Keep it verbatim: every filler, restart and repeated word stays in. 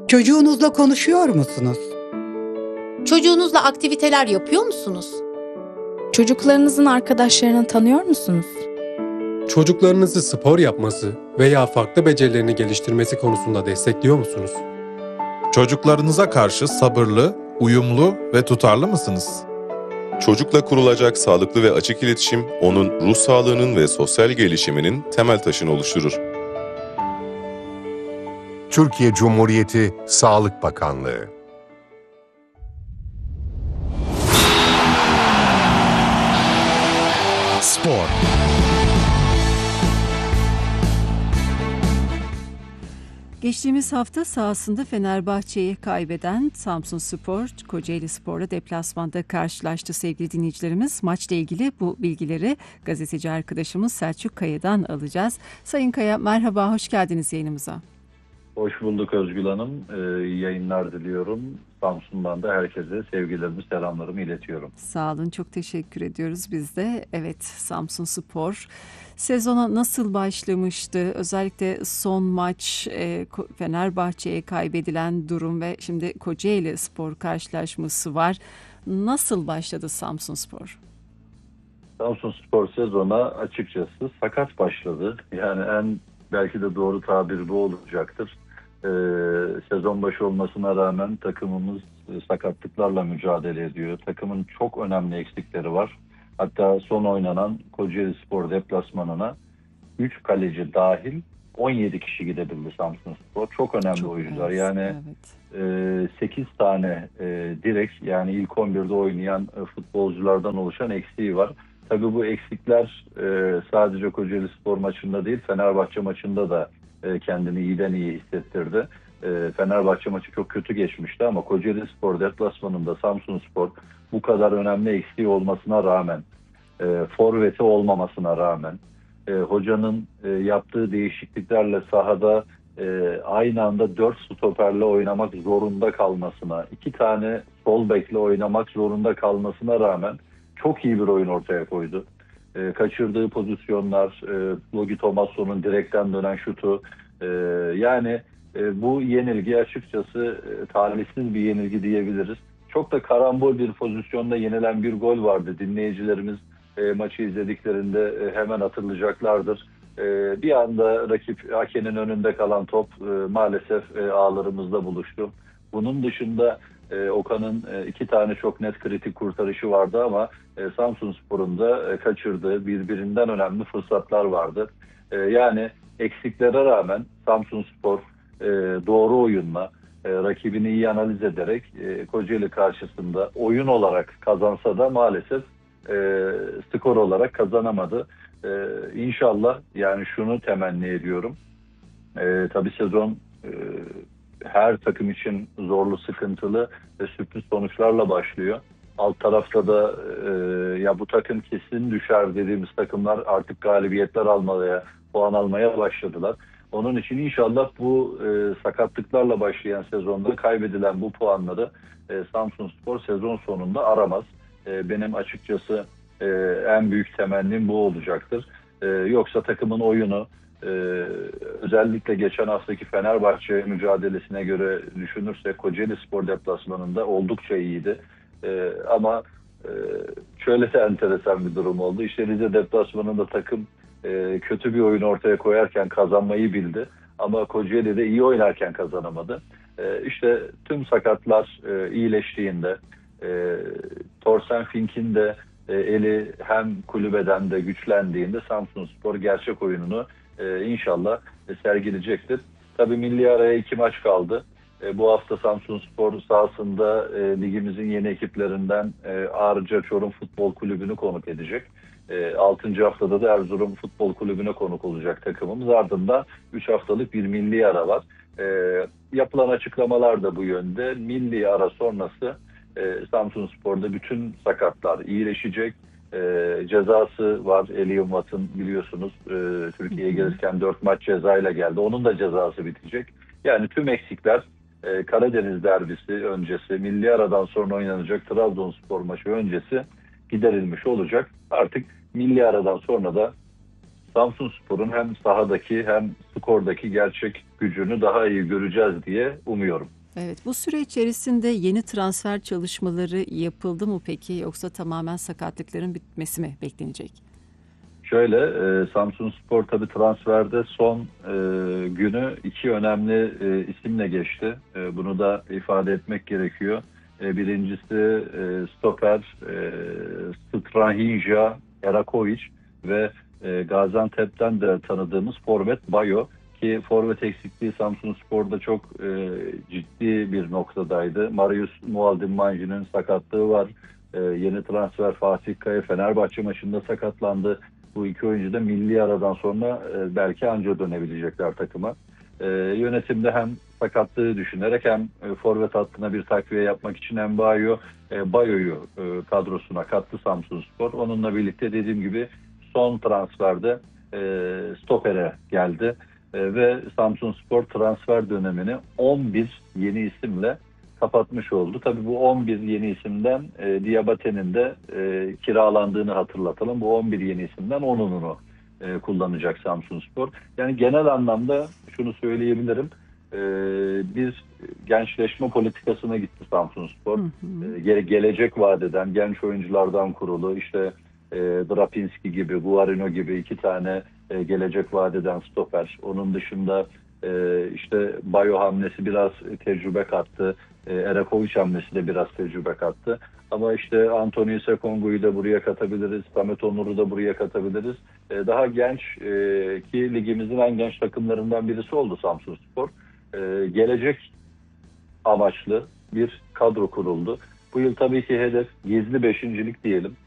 Çocuğunuzla konuşuyor musunuz? Çocuğunuzla aktiviteler yapıyor musunuz? Çocuklarınızın arkadaşlarını tanıyor musunuz? Çocuklarınızı spor yapması veya farklı becerilerini geliştirmesi konusunda destekliyor musunuz? Çocuklarınıza karşı sabırlı, uyumlu ve tutarlı mısınız? Çocukla kurulacak sağlıklı ve açık iletişim, onun ruh sağlığının ve sosyal gelişiminin temel taşını oluşturur. Türkiye Cumhuriyeti Sağlık Bakanlığı. Spor. Geçtiğimiz hafta sahasında Fenerbahçe'yi kaybeden Samsunspor, Kocaelispor'la deplasmanda karşılaştı sevgili dinleyicilerimiz. Maçla ilgili bu bilgileri gazeteci arkadaşımız Selçuk Kaya'dan alacağız. Sayın Kaya, merhaba, hoş geldiniz yayınımıza. Hoş bulduk Özgül Hanım. Ee, yayınlar diliyorum. Samsun'dan da herkese sevgilerimi, selamlarımı iletiyorum. Sağ olun, çok teşekkür ediyoruz biz de. Evet, Samsunspor sezona nasıl başlamıştı? Özellikle son maç e, Fenerbahçe'ye kaybedilen durum ve şimdi Kocaelispor karşılaşması var. Nasıl başladı Samsunspor? Samsunspor sezona açıkçası sakat başladı. Yani en belki de doğru tabir bu olacaktır. Ee, sezon başı olmasına rağmen takımımız sakatlıklarla mücadele ediyor. Takımın çok önemli eksikleri var. Hatta son oynanan Kocaelispor deplasmanına üç kaleci dahil on yedi kişi gidebildi Samsunspor. Çok önemli çok oyuncular. Evet, yani evet. E, sekiz tane e, direkt yani ilk on birde oynayan e, futbolculardan oluşan eksiği var. Tabii bu eksikler e, sadece Kocaelispor maçında değil, Fenerbahçe maçında da e, kendini iyiden iyi hissettirdi. E, Fenerbahçe maçı çok kötü geçmişti ama Kocaelispor deplasmanında Samsunspor bu kadar önemli eksiği olmasına rağmen, e, forveti olmamasına rağmen, e, hocanın e, yaptığı değişikliklerle sahada e, aynı anda dört stoperle oynamak zorunda kalmasına, iki tane sol bekle oynamak zorunda kalmasına rağmen çok iyi bir oyun ortaya koydu. E, kaçırdığı pozisyonlar, e, Logi Tomasson'un direkten dönen şutu, e, yani e, bu yenilgi açıkçası e, talihsiz bir yenilgi diyebiliriz. Çok da karambol bir pozisyonda yenilen bir gol vardı. Dinleyicilerimiz e, maçı izlediklerinde e, hemen hatırlayacaklardır. E, bir anda rakip hakenin önünde kalan top e, maalesef e, ağlarımızda buluştu. Bunun dışında e, Okan'ın e, iki tane çok net kritik kurtarışı vardı ama e, Samsunspor'un da e, kaçırdığı birbirinden önemli fırsatlar vardı. E, yani eksiklere rağmen Samsunspor e, doğru oyunla, e, rakibini iyi analiz ederek e, Kocaeli karşısında oyun olarak kazansa da maalesef e, skor olarak kazanamadı. E, İnşallah yani şunu temenni ediyorum. E, tabii sezon e, her takım için zorlu, sıkıntılı ve sürpriz sonuçlarla başlıyor. Alt tarafta da e, ya bu takım kesin düşer dediğimiz takımlar artık galibiyetler almaya, puan almaya başladılar. Onun için inşallah bu e, sakatlıklarla başlayan sezonda kaybedilen bu puanları e, Samsunspor sezon sonunda aramaz. E, benim açıkçası e, en büyük temennim bu olacaktır. E, yoksa takımın oyunu e, özellikle geçen haftaki Fenerbahçe mücadelesine göre düşünürsek Kocaelispor deplasmanında oldukça iyiydi. E, ama e, şöyle de enteresan bir durum oldu. İşte Rize deplasmanında takım e, kötü bir oyun ortaya koyarken kazanmayı bildi. Ama Kocaeli'de iyi oynarken kazanamadı. E, işte tüm sakatlar e, iyileştiğinde, e, Torsen Fink'in de e, eli hem kulübeden de güçlendiğinde Samsunspor gerçek oyununu e, inşallah e, sergileyecektir. Tabii milli araya iki maç kaldı. E, bu hafta Samsunspor sahasında e, ligimizin yeni ekiplerinden e, Ağrıca Çorum Futbol Kulübü'nü konuk edecek. E, altıncı haftada da Erzurum Futbol Kulübü'ne konuk olacak takımımız. Ardından üç haftalık bir milli ara var. E, yapılan açıklamalar da bu yönde. Milli ara sonrası e, Samsunspor'da bütün sakatlar iyileşecek. E, cezası var. Eliyum Vat'ın biliyorsunuz e, Türkiye'ye gelirken dört maç cezayla geldi. Onun da cezası bitecek. Yani tüm eksikler e, Karadeniz derbisi öncesi, milli aradan sonra oynanacak Trabzonspor maçı öncesi giderilmiş olacak. Artık milli aradan sonra da Samsunspor'un hem sahadaki hem skordaki gerçek gücünü daha iyi göreceğiz diye umuyorum. Evet, bu süre içerisinde yeni transfer çalışmaları yapıldı mı peki, yoksa tamamen sakatlıkların bitmesi mi beklenecek? Şöyle, e, Samsunspor tabii transferde son e, günü iki önemli e, isimle geçti. E, bunu da ifade etmek gerekiyor. E, birincisi e, stoper e, Strahinja Erakovic ve e, Gaziantep'ten de tanıdığımız forvet Bayo. Ki forvet eksikliği Samsunspor'da çok e, ciddi bir noktadaydı. Marius Mualdimmanji'nin sakatlığı var. E, yeni transfer Fatih Kaya Fenerbahçe maçında sakatlandı. Bu iki oyuncu da milli aradan sonra e, belki anca dönebilecekler takıma. E, yönetimde hem sakatlığı düşünerek hem e, forvet hattına bir takviye yapmak için hem Bayo, e, Bayo'yu e, kadrosuna kattı Samsunspor. Onunla birlikte dediğim gibi son transferde e, stopere geldi. E, ve Samsunspor transfer dönemini on bir yeni isimle kapatmış oldu. Tabii bu on bir yeni isimden e, Diabate'nin de e, kiralandığını hatırlatalım. Bu on bir yeni isimden onunu e, kullanacak Samsunspor. Yani genel anlamda şunu söyleyebilirim. E, bir gençleşme politikasına gitti Samsunspor. Hı hı. E, ge- gelecek vadeden genç oyunculardan kurulu, işte e, Drapinski gibi, Guarino gibi iki tane e, gelecek vadeden stoper. Onun dışında e, işte Bayo hamlesi biraz tecrübe kattı. E, Erakovic hamlesi de biraz tecrübe kattı. Ama işte Anthony Sekongu'yu da buraya katabiliriz. Samet Onur'u da buraya katabiliriz. E, daha genç e, ki ligimizin en genç takımlarından birisi oldu Samsunspor. E, gelecek amaçlı bir kadro kuruldu. Bu yıl tabii ki hedef gizli beşincilik diyelim.